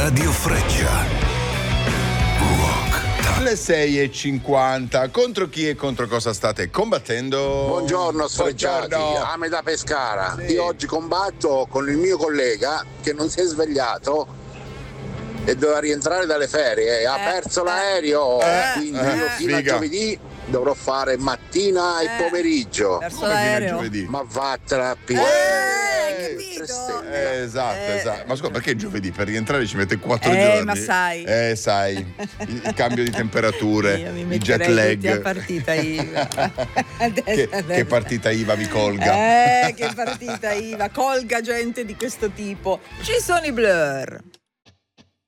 Radio Freccia. Le 6:50. Contro chi e contro cosa state combattendo? Buongiorno sfrecciati, Ame da Pescara. Sì. Io oggi combatto con il mio collega che non si è svegliato e doveva rientrare dalle ferie e ha perso l'aereo, quindi io fino a giovedì dovrò fare mattina e pomeriggio. Perso l'aereo. Ma vattene a Esatto. Ma scusa, perché giovedì? Per rientrare ci mette 4 giorni. Ma sai. Sai, il cambio di temperature, Io mi il metterei jet lag. tutti a partita IVA. Che partita IVA vi colga? Che partita IVA, colga gente di questo tipo. Ci sono i Blur.